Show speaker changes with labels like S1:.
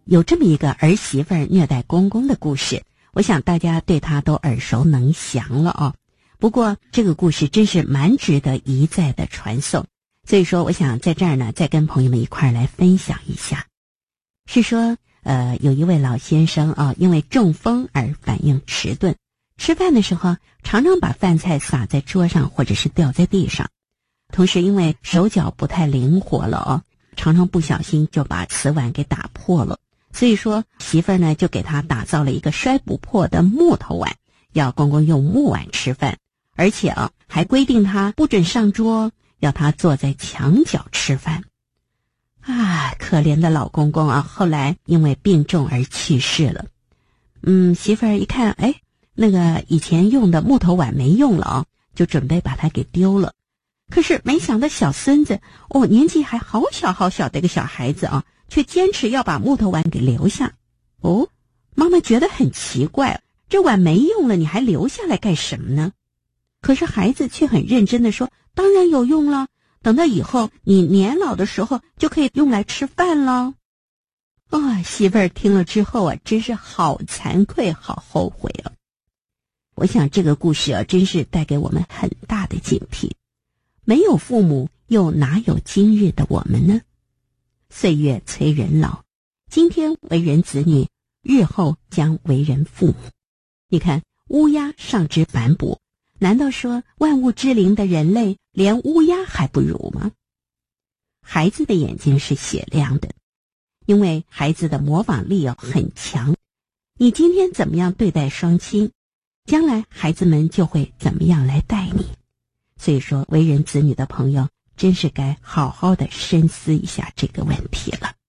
S1: 有这么一个儿媳妇虐待公公的故事，我想大家对他都耳熟能详了哦。不过这个故事真是蛮值得一再的传颂，所以说我想在这儿呢再跟朋友们一块儿来分享一下。是说有一位老先生啊，因为中风而反应迟钝，吃饭的时候常常把饭菜撒在桌上或者是掉在地上，同时因为手脚不太灵活了哦，常常不小心就把瓷碗给打破了。所以说媳妇儿呢就给他打造了一个摔不破的木头碗，要公公用木碗吃饭，而且还规定他不准上桌，要他坐在墙角吃饭。可怜的老公公后来因为病重而去世了。媳妇儿一看，那个以前用的木头碗没用了就准备把它给丢了。可是没想到小孙子年纪还好小好小的一个小孩子却坚持要把木头碗给留下。妈妈觉得很奇怪，这碗没用了你还留下来干什么呢？可是孩子却很认真地说，当然有用了，等到以后你年老的时候就可以用来吃饭了。媳妇儿听了之后真是好惭愧好后悔我想这个故事真是带给我们很大的警惕。没有父母又哪有今日的我们呢？岁月催人老，今天为人子女，日后将为人父母。你看乌鸦尚知反哺，难道说万物之灵的人类连乌鸦还不如吗？孩子的眼睛是雪亮的，因为孩子的模仿力很强。你今天怎么样对待双亲，将来孩子们就会怎么样来待你。所以说为人子女的朋友真是该好好的深思一下这个问题了。